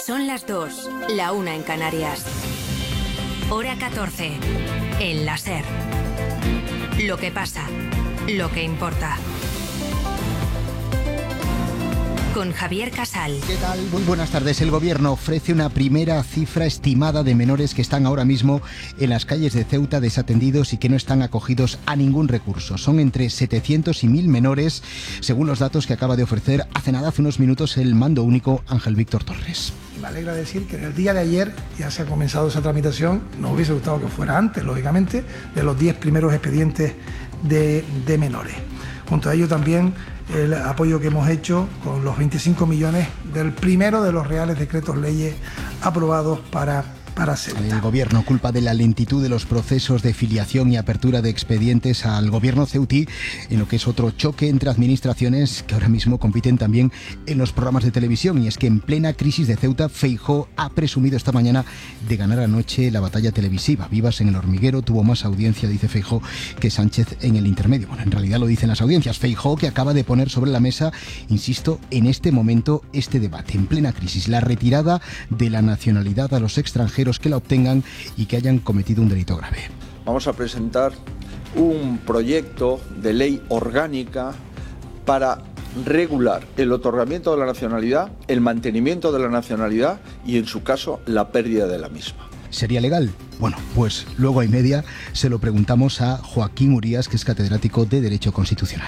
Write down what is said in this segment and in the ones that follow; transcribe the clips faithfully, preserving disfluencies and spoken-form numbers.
Son las dos, la una en Canarias. Hora catorce, en la SER. Lo que pasa, lo que importa. Con Javier Casal. ¿Qué tal? Muy buenas tardes. El Gobierno ofrece una primera cifra estimada de menores que están ahora mismo en las calles de Ceuta desatendidos y que no están acogidos a ningún recurso. Son entre setecientos y mil menores, según los datos que acaba de ofrecer hace nada, hace unos minutos, el mando único Ángel Víctor Torres. Me alegra decir que en el día de ayer ya se ha comenzado esa tramitación. Nos hubiese gustado que fuera antes, lógicamente, de los diez primeros expedientes de, de menores. Junto a ello también el apoyo que hemos hecho con los veinticinco millones del primero de los reales decretos leyes aprobados para, para Ceuta. El Gobierno culpa de la lentitud de los procesos de filiación y apertura de expedientes al Gobierno ceutí, en lo que es otro choque entre administraciones que ahora mismo compiten también en los programas de televisión. Y es que en plena crisis de Ceuta, Feijóo ha presumido esta mañana de ganar anoche la batalla televisiva. Vivas en El Hormiguero tuvo más audiencia, dice Feijóo, que Sánchez en El Intermedio. Bueno, en realidad lo dicen las audiencias. Feijóo, que acaba de poner sobre la mesa, insisto, en este momento este debate, en plena crisis, la retirada de la nacionalidad a los extranjeros que la obtengan y que hayan cometido un delito grave. Vamos a presentar un proyecto de ley orgánica para regular el otorgamiento de la nacionalidad, el mantenimiento de la nacionalidad y, en su caso, la pérdida de la misma. ¿Sería legal? Bueno, pues luego y media se lo preguntamos a Joaquín Urías, que es catedrático de Derecho Constitucional.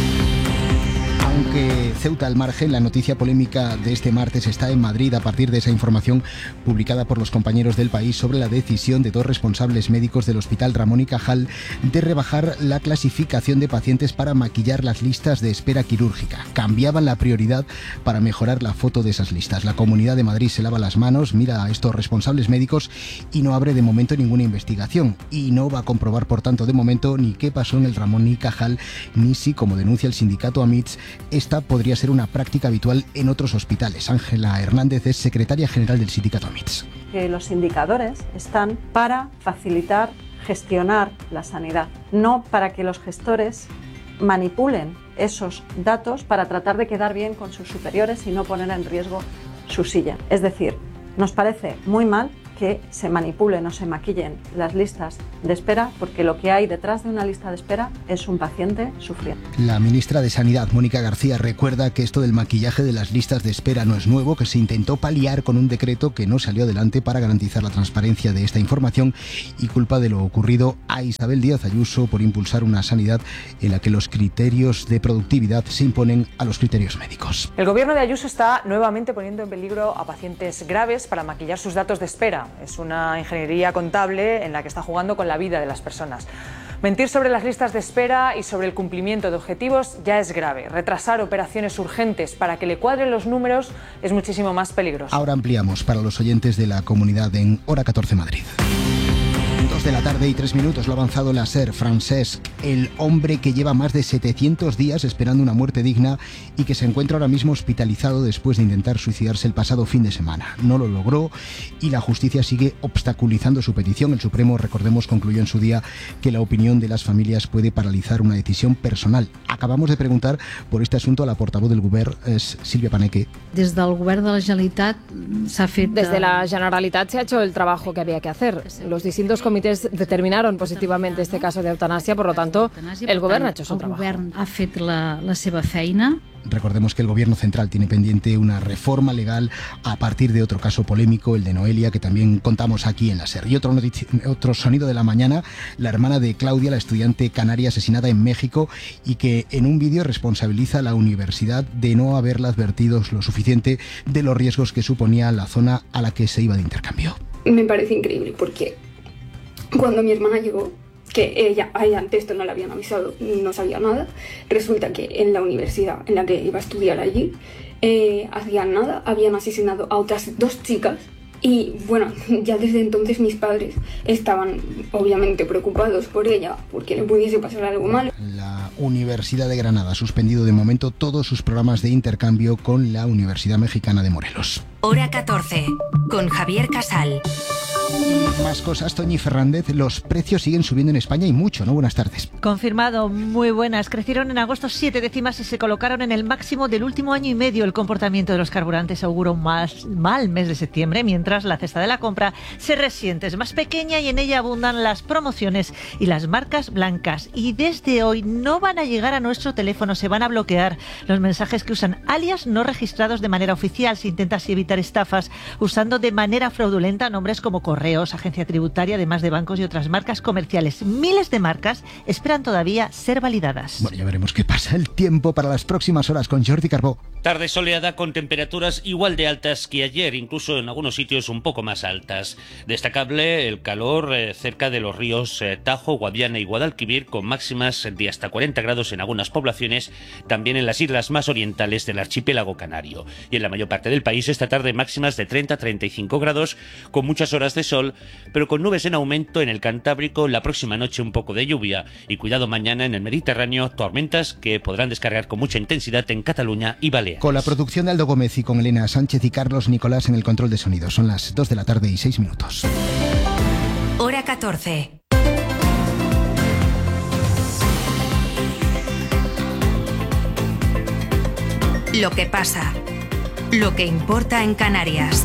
Aunque Ceuta al margen, la noticia polémica de este martes está en Madrid a partir de esa información publicada por los compañeros del País sobre la decisión de dos responsables médicos del Hospital Ramón y Cajal de rebajar la clasificación de pacientes para maquillar las listas de espera quirúrgica. Cambiaban la prioridad para mejorar la foto de esas listas. La Comunidad de Madrid se lava las manos, mira a estos responsables médicos y no abre de momento ninguna investigación. Y no va a comprobar, por tanto, de momento ni qué pasó en el Ramón y Cajal, ni si, como denuncia el sindicato AMITS, esta podría ser una práctica habitual en otros hospitales. Ángela Hernández es secretaria general del sindicato AMITS. Que los indicadores están para facilitar, gestionar la sanidad, no para que los gestores manipulen esos datos para tratar de quedar bien con sus superiores y no poner en riesgo su silla. Es decir, nos parece muy mal que se manipulen o se maquillen las listas de espera, porque lo que hay detrás de una lista de espera es un paciente sufriendo. La ministra de Sanidad, Mónica García, recuerda que esto del maquillaje de las listas de espera no es nuevo, que se intentó paliar con un decreto que no salió adelante para garantizar la transparencia de esta información, y culpa de lo ocurrido a Isabel Díaz Ayuso por impulsar una sanidad en la que los criterios de productividad se imponen a los criterios médicos. El gobierno de Ayuso está nuevamente poniendo en peligro a pacientes graves para maquillar sus datos de espera. Es una ingeniería contable en la que está jugando con la vida de las personas. Mentir sobre las listas de espera y sobre el cumplimiento de objetivos ya es grave. Retrasar operaciones urgentes para que le cuadren los números es muchísimo más peligroso. Ahora ampliamos para los oyentes de la comunidad en Hora catorce Madrid. dos de la tarde y tres minutos, lo ha avanzado la SER. Francesc, el hombre que lleva más de setecientos días esperando una muerte digna y que se encuentra ahora mismo hospitalizado después de intentar suicidarse el pasado fin de semana. No lo logró y la justicia sigue obstaculizando su petición. El Supremo, recordemos, concluyó en su día que la opinión de las familias puede paralizar una decisión personal. Acabamos de preguntar por este asunto a la portavoz del Govern, es Sílvia Paneque. Desde el Govern de la Generalitat se ha fet... Desde la Generalitat se ha hecho el trabajo que había que hacer. Los distintos comités determinaron positivamente este caso de eutanasia, por lo tanto, el Gobierno ha hecho su trabajo. El Govern ha fet la, la seva feina. Recordemos que el Gobierno central tiene pendiente una reforma legal a partir de otro caso polémico, el de Noelia, que también contamos aquí en la SER. Y otro, otro sonido de la mañana, la hermana de Claudia, la estudiante canaria asesinada en México y que en un vídeo responsabiliza a la universidad de no haberla advertido lo suficiente de los riesgos que suponía la zona a la que se iba de intercambio. Me parece increíble porque cuando mi hermana llegó, que ella, a ella antes esto no le habían avisado, no sabía nada, resulta que en la universidad en la que iba a estudiar allí, eh, hacían nada, habían asesinado a otras dos chicas y bueno, ya desde entonces mis padres estaban obviamente preocupados por ella, porque le pudiese pasar algo malo. La Universidad de Granada ha suspendido de momento todos sus programas de intercambio con la Universidad Mexicana de Morelos. Hora catorce, con Javier Casal. Y más cosas, Toñi Fernández, los precios siguen subiendo en España y mucho, ¿no? Buenas tardes. Confirmado, muy buenas. Crecieron en agosto siete décimas y se colocaron en el máximo del último año y medio. El comportamiento de los carburantes augura un más, mal mes de septiembre, mientras la cesta de la compra se resiente. Es más pequeña y en ella abundan las promociones y las marcas blancas. Y desde hoy no van a llegar a nuestro teléfono, se van a bloquear los mensajes que usan alias no registrados de manera oficial. Se intenta así evitar estafas usando de manera fraudulenta nombres como Correos, Agencia Tributaria, además de bancos y otras marcas comerciales. Miles de marcas esperan todavía ser validadas. Bueno, ya veremos qué pasa. El tiempo para las próximas horas con Jordi Carbó. Tarde soleada con temperaturas igual de altas que ayer, incluso en algunos sitios un poco más altas. Destacable el calor eh, cerca de los ríos eh, Tajo, Guadiana y Guadalquivir, con máximas de hasta cuarenta grados en algunas poblaciones, también en las islas más orientales del archipiélago canario. Y en la mayor parte del país esta tarde máximas de treinta a treinta y cinco grados, con muchas horas de sol, pero con nubes en aumento en el Cantábrico. La próxima noche un poco de lluvia y cuidado mañana en el Mediterráneo, tormentas que podrán descargar con mucha intensidad en Cataluña y Baleares. Con la producción de Aldo Gómez y con Elena Sánchez y Carlos Nicolás en el control de sonido. Son las dos de la tarde y seis minutos. Hora catorce. Lo que pasa, lo que importa en Canarias.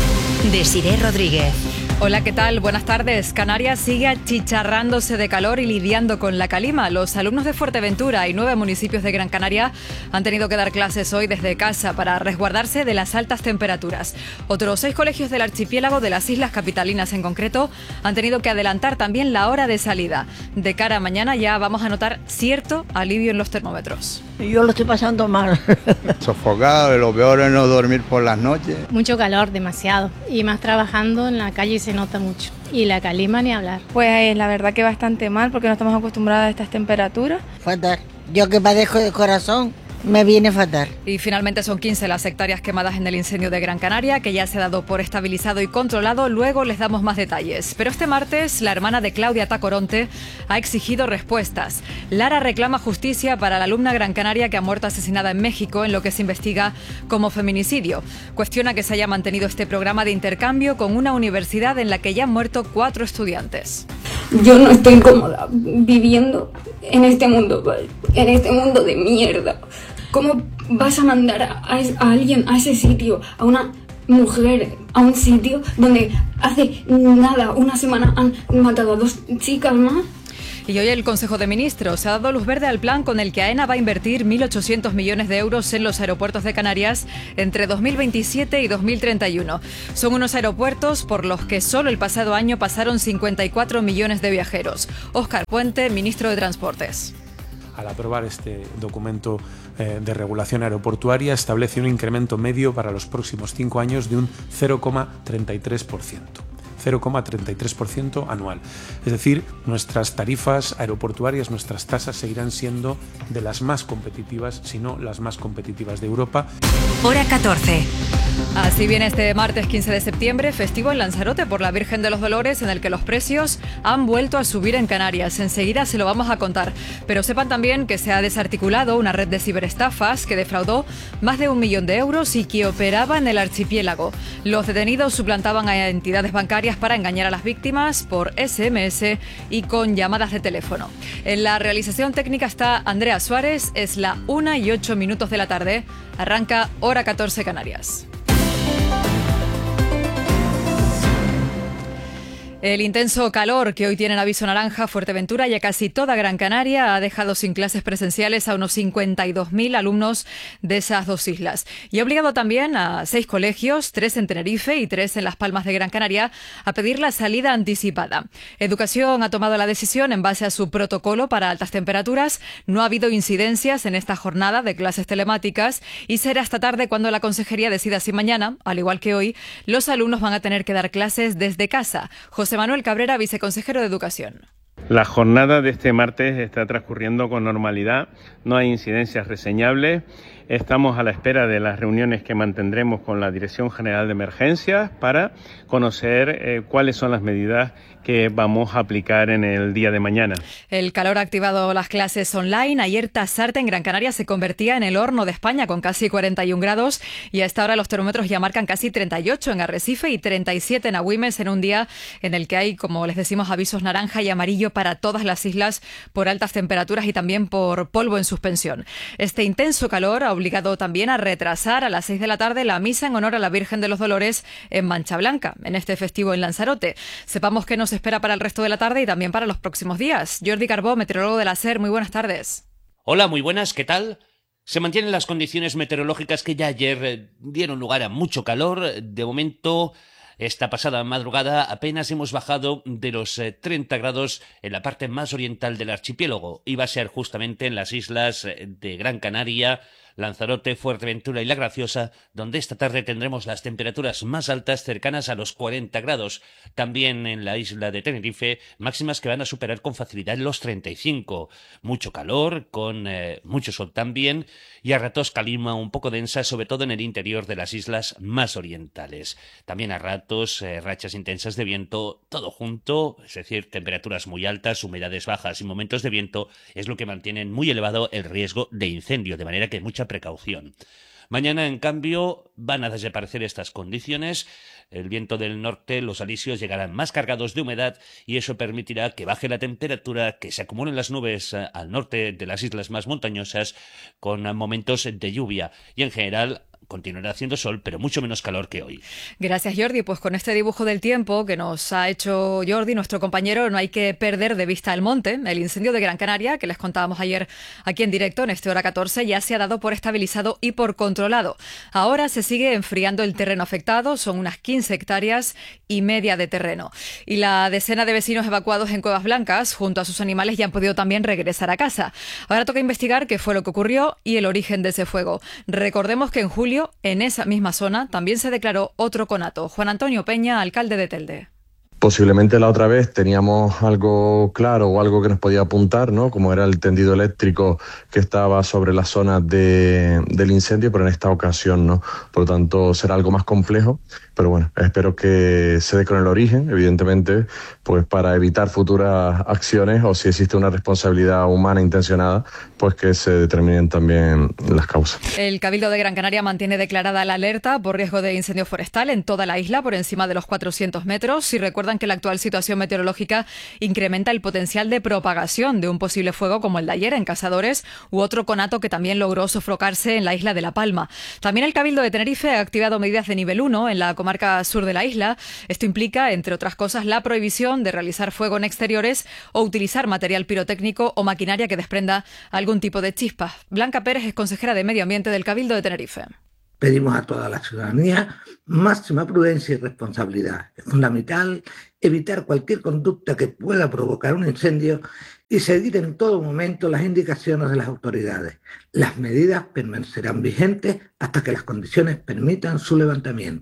Desiré Rodríguez. Hola, ¿qué tal? Buenas tardes. Canarias sigue achicharrándose de calor y lidiando con la calima. Los alumnos de Fuerteventura y nueve municipios de Gran Canaria han tenido que dar clases hoy desde casa para resguardarse de las altas temperaturas. Otros seis colegios del archipiélago, de las islas capitalinas en concreto, han tenido que adelantar también la hora de salida. De cara a mañana ya vamos a notar cierto alivio en los termómetros. Yo lo estoy pasando mal. Sofocado, y lo peor es no dormir por las noches. Mucho calor, demasiado. Y más trabajando en la calle se nota mucho. Y la calima ni hablar. Pues la verdad que bastante mal porque no estamos acostumbrados a estas temperaturas. Fatal. Yo que padezco de corazón, me viene fatal. Y finalmente son quince las hectáreas quemadas en el incendio de Gran Canaria, que ya se ha dado por estabilizado y controlado. Luego les damos más detalles. Pero este martes, la hermana de Claudia Tacoronte ha exigido respuestas. Lara reclama justicia para la alumna gran canaria que ha muerto asesinada en México, en lo que se investiga como feminicidio. Cuestiona que se haya mantenido este programa de intercambio con una universidad en la que ya han muerto cuatro estudiantes. Yo no estoy cómoda viviendo en este mundo, en este mundo de mierda. ¿Cómo vas a mandar a, a alguien a ese sitio, a una mujer, a un sitio donde hace nada, una semana han matado a dos chicas más? Y hoy el Consejo de Ministros ha dado luz verde al plan con el que AENA va a invertir mil ochocientos millones de euros en los aeropuertos de Canarias entre dos mil veintisiete y dos mil treinta y uno. Son unos aeropuertos por los que solo el pasado año pasaron cincuenta y cuatro millones de viajeros. Óscar Puente, ministro de Transportes. Al aprobar este documento eh, de regulación aeroportuaria, establece un incremento medio para los próximos cinco años de un cero coma treinta y tres por ciento. cero coma treinta y tres por ciento anual. Es decir, nuestras tarifas aeroportuarias, nuestras tasas seguirán siendo de las más competitivas, si no las más competitivas de Europa. Hora catorce. Así viene este martes quince de septiembre, festivo en Lanzarote por la Virgen de los Dolores, en el que los precios han vuelto a subir en Canarias. Enseguida se lo vamos a contar. Pero sepan también que se ha desarticulado una red de ciberestafas que defraudó más de un millón de euros y que operaba en el archipiélago. Los detenidos suplantaban a entidades bancarias para engañar a las víctimas por ese eme ese y con llamadas de teléfono. En la realización técnica está Andrea Suárez. Es la una y ocho minutos de la tarde. Arranca Hora catorce Canarias. El intenso calor que hoy tiene en aviso naranja Fuerteventura y a casi toda Gran Canaria ha dejado sin clases presenciales a unos cincuenta y dos mil alumnos de esas dos islas. Y ha obligado también a seis colegios, tres en Tenerife y tres en Las Palmas de Gran Canaria, a pedir la salida anticipada. Educación ha tomado la decisión en base a su protocolo para altas temperaturas. No ha habido incidencias en esta jornada de clases telemáticas y será esta tarde cuando la consejería decida si mañana, al igual que hoy, los alumnos van a tener que dar clases desde casa. José Manuel Cabrera, viceconsejero de Educación. La jornada de este martes está transcurriendo con normalidad, no hay incidencias reseñables. Estamos a la espera de las reuniones que mantendremos con la Dirección General de Emergencias para conocer eh, cuáles son las medidas que vamos a aplicar en el día de mañana. El calor ha activado las clases online. Ayer Tasarte en Gran Canaria se convertía en el horno de España con casi cuarenta y un grados y a esta hora los termómetros ya marcan casi treinta y ocho en Arrecife y treinta y siete en Agüimes, en un día en el que hay, como les decimos, avisos naranja y amarillo para todas las islas por altas temperaturas y también por polvo en suspensión. Este intenso calor ha obligado también a retrasar a las seis de la tarde la misa en honor a la Virgen de los Dolores en Mancha Blanca, en este festivo en Lanzarote. Sepamos qué nos espera para el resto de la tarde y también para los próximos días. Jordi Carbó, meteorólogo de la SER, muy buenas tardes. Hola, muy buenas, ¿qué tal? Se mantienen las condiciones meteorológicas que ya ayer dieron lugar a mucho calor. De momento, esta pasada madrugada apenas hemos bajado de los treinta grados en la parte más oriental del archipiélago. Iba a ser justamente en las islas de Gran Canaria, Lanzarote, Fuerteventura y La Graciosa, donde esta tarde tendremos las temperaturas más altas cercanas a los cuarenta grados. También en la isla de Tenerife, máximas que van a superar con facilidad los treinta y cinco. Mucho calor, con eh, mucho sol también, y a ratos calima un poco densa, sobre todo en el interior de las islas más orientales. También a ratos eh, rachas intensas de viento, todo junto, es decir, temperaturas muy altas, humedades bajas y momentos de viento, es lo que mantienen muy elevado el riesgo de incendio, de manera que mucha precaución. Mañana, en cambio, van a desaparecer estas condiciones. El viento del norte, los alisios llegarán más cargados de humedad y eso permitirá que baje la temperatura, que se acumulen las nubes al norte de las islas más montañosas con momentos de lluvia y, en general, continuará haciendo sol, pero mucho menos calor que hoy. Gracias, Jordi. Pues con este dibujo del tiempo que nos ha hecho Jordi, nuestro compañero, no hay que perder de vista el monte. El incendio de Gran Canaria, que les contábamos ayer aquí en directo, en este Hora catorce, ya se ha dado por estabilizado y por controlado. Ahora se sigue enfriando el terreno afectado, son unas quince hectáreas y media de terreno. Y la decena de vecinos evacuados en Cuevas Blancas, junto a sus animales, ya han podido también regresar a casa. Ahora toca investigar qué fue lo que ocurrió y el origen de ese fuego. Recordemos que en julio, en esa misma zona, también se declaró otro conato. Juan Antonio Peña, alcalde de Telde. Posiblemente la otra vez teníamos algo claro o algo que nos podía apuntar, ¿no? Como era el tendido eléctrico que estaba sobre la zona de, del incendio, pero en esta ocasión no. Por lo tanto, será algo más complejo. Pero bueno, espero que se dé con el origen, evidentemente, pues para evitar futuras acciones o si existe una responsabilidad humana intencionada, pues que se determinen también las causas. El Cabildo de Gran Canaria mantiene declarada la alerta por riesgo de incendio forestal en toda la isla por encima de los cuatrocientos metros. Y recuerdan que la actual situación meteorológica incrementa el potencial de propagación de un posible fuego como el de ayer en Cazadores u otro conato que también logró sofocarse en la isla de La Palma. También el Cabildo de Tenerife ha activado medidas de nivel uno en la comarca sur de la isla. Esto implica, entre otras cosas, la prohibición de realizar fuego en exteriores o utilizar material pirotécnico o maquinaria que desprenda algún tipo de chispas. Blanca Pérez es consejera de Medio Ambiente del Cabildo de Tenerife. Pedimos a toda la ciudadanía máxima prudencia y responsabilidad. Es fundamental evitar cualquier conducta que pueda provocar un incendio y seguir en todo momento las indicaciones de las autoridades. Las medidas permanecerán vigentes hasta que las condiciones permitan su levantamiento.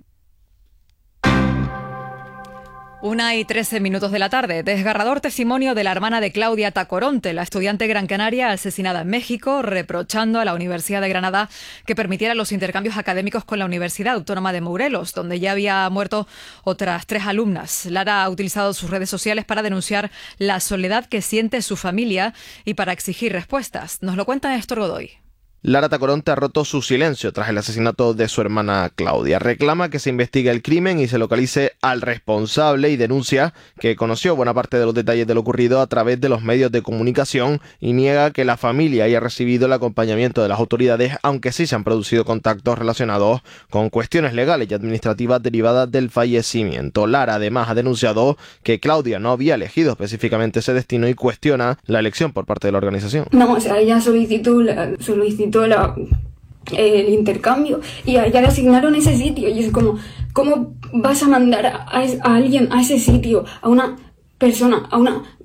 Una y trece minutos de la tarde. Desgarrador testimonio de la hermana de Claudia Tacoronte, la estudiante gran canaria asesinada en México, reprochando a la Universidad de Granada que permitiera los intercambios académicos con la Universidad Autónoma de Morelos, donde ya había muerto otras tres alumnas. Lara ha utilizado sus redes sociales para denunciar la soledad que siente su familia y para exigir respuestas. Nos lo cuenta Néstor Godoy. Lara Tacoronte ha roto su silencio tras el asesinato de su hermana Claudia. Reclama que se investigue el crimen y se localice al responsable y denuncia que conoció buena parte de los detalles de lo ocurrido a través de los medios de comunicación y niega que la familia haya recibido el acompañamiento de las autoridades, aunque sí se han producido contactos relacionados con cuestiones legales y administrativas derivadas del fallecimiento. Lara además ha denunciado que Claudia no había elegido específicamente ese destino y cuestiona la elección por parte de la organización. No, o sea, ella solicitó, la, solicitó La, el intercambio y a ella le asignaron ese sitio y es como, ¿cómo vas a mandar a, a alguien a ese sitio, a una persona, a una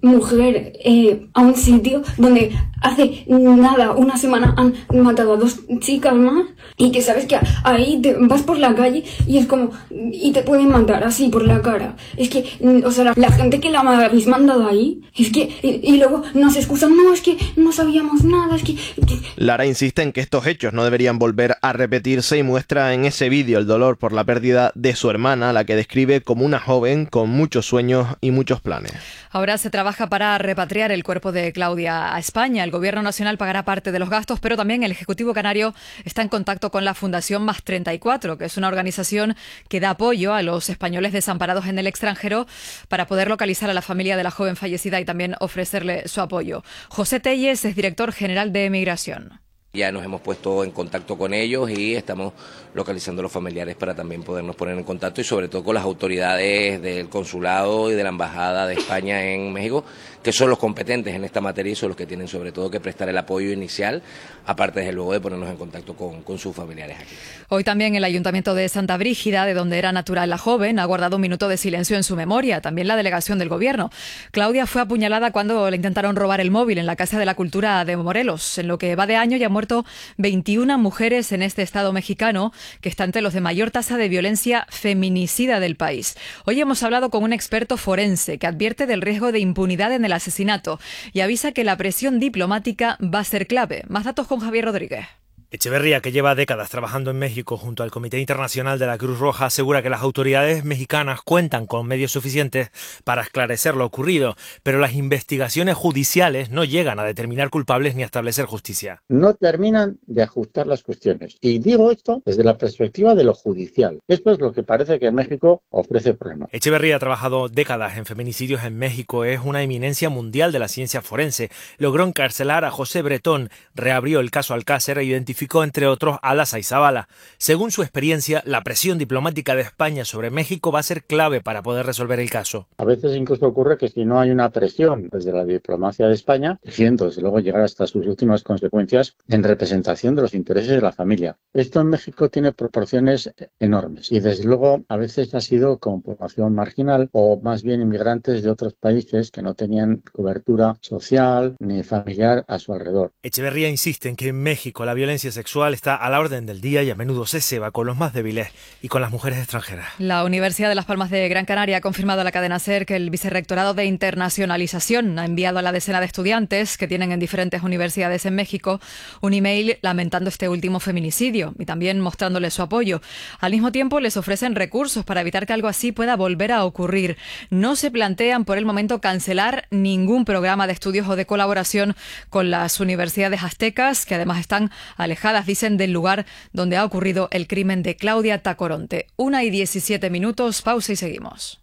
mujer eh, a un sitio donde hace nada, una semana han matado a dos chicas más y que sabes que ahí te vas por la calle y es como, y te pueden matar así por la cara. Es que, o sea, la, la gente que la habéis mandado ahí, es que, y, y luego nos excusan, no, es que no sabíamos nada, es que... Lara insiste en que estos hechos no deberían volver a repetirse y muestra en ese vídeo el dolor por la pérdida de su hermana, la que describe como una joven con muchos sueños y muchos planes. Ahora se trabaja para repatriar el cuerpo de Claudia a España. El Gobierno Nacional pagará parte de los gastos, pero también el Ejecutivo Canario está en contacto con la Fundación Más treinta y cuatro, que es una organización que da apoyo a los españoles desamparados en el extranjero para poder localizar a la familia de la joven fallecida y también ofrecerle su apoyo. José Telles es director general de Migración. Ya nos hemos puesto en contacto con ellos y estamos localizando a los familiares para también podernos poner en contacto y sobre todo con las autoridades del consulado y de la embajada de España en México, que son los competentes en esta materia y son los que tienen sobre todo que prestar el apoyo inicial, aparte desde luego de ponernos en contacto con, con sus familiares aquí. Hoy también el Ayuntamiento de Santa Brígida, de donde era natural la joven, ha guardado un minuto de silencio en su memoria, también la delegación del Gobierno. Claudia fue apuñalada cuando le intentaron robar el móvil en la Casa de la Cultura de Morelos. En lo que va de año ya han muerto veintiuna mujeres en este estado mexicano, que está entre los de mayor tasa de violencia feminicida del país. Hoy hemos hablado con un experto forense que advierte del riesgo de impunidad en el asesinato y avisa que la presión diplomática va a ser clave. Más datos con Javier Rodríguez. Echeverría, que lleva décadas trabajando en México junto al Comité Internacional de la Cruz Roja, asegura que las autoridades mexicanas cuentan con medios suficientes para esclarecer lo ocurrido, pero las investigaciones judiciales no llegan a determinar culpables ni a establecer justicia. No terminan de ajustar las cuestiones. Y digo esto desde la perspectiva de lo judicial. Esto es lo que parece que México ofrece problemas. Echeverría ha trabajado décadas en feminicidios en México, es una eminencia mundial de la ciencia forense. Logró encarcelar a José Bretón, reabrió el caso Alcácer e identificó entre otros a Lasa y Zavala. Según su experiencia, la presión diplomática de España sobre México va a ser clave para poder resolver el caso. A veces incluso ocurre que si no hay una presión desde la diplomacia de España, siento desde luego llegar hasta sus últimas consecuencias en representación de los intereses de la familia. Esto en México tiene proporciones enormes y desde luego a veces ha sido con población marginal o más bien inmigrantes de otros países que no tenían cobertura social ni familiar a su alrededor. Echeverría insiste en que en México la violencia sexual está a la orden del día y a menudo se ceba con los más débiles y con las mujeres extranjeras. La Universidad de Las Palmas de Gran Canaria ha confirmado a la cadena SER que el Vicerrectorado de Internacionalización ha enviado a la decena de estudiantes que tienen en diferentes universidades en México un email lamentando este último feminicidio y también mostrándole su apoyo. Al mismo tiempo les ofrecen recursos para evitar que algo así pueda volver a ocurrir. No se plantean por el momento cancelar ningún programa de estudios o de colaboración con las universidades aztecas, que además están alejadas, dicen, del lugar donde ha ocurrido el crimen de Claudia Tacoronte. Una y diecisiete minutos, pausa y seguimos.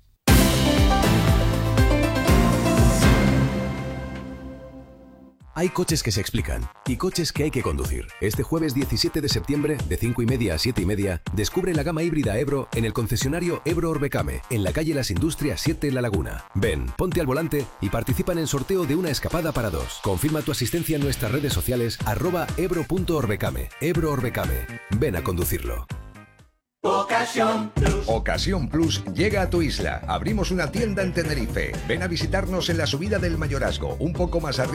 Hay coches que se explican y coches que hay que conducir. Este jueves diecisiete de septiembre, de cinco y media a siete y media, descubre la gama híbrida Ebro en el concesionario Ebro Orbecame, en la calle Las Industrias siete en La Laguna. Ven, ponte al volante y participa en el sorteo de una escapada para dos. Confirma tu asistencia en nuestras redes sociales, arroba ebro.orbecame. Ebro Orbecame. Ven a conducirlo. Ocasión Plus. Ocasión Plus llega a tu isla. Abrimos una tienda en Tenerife. Ven a visitarnos en la subida del Mayorazgo, un poco más arriba